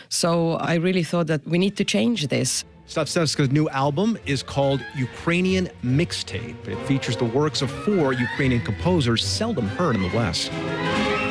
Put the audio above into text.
So I really thought that we need to change this. Stavsevska's new album is called Ukrainian Mixtape. It features the works of 4 Ukrainian composers seldom heard in the West.